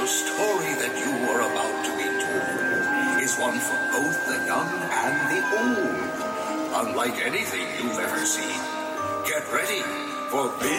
The story that you are about to be told is one for both the young and the old. Unlike anything you've ever seen. Get ready for big